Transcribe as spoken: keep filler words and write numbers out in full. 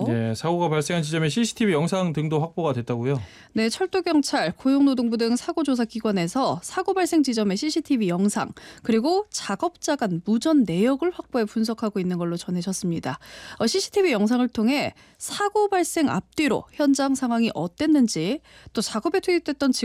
네, 사고가 발생한 지점의 씨씨티비 영상 등도 확보가 됐다고요? 네, 철도경찰, 고용노동부 등 사고조사기관에서 사고 발생 지점의 씨씨티비 영상 그리고 작업자 간 무전 내역을 확보해 분석하고 있는 걸로 전해졌습니다. 어, 씨씨티비 영상을 통해 사고 발생 앞뒤로 현장 상황이 어땠는지 또 작업에 투입됐던 직원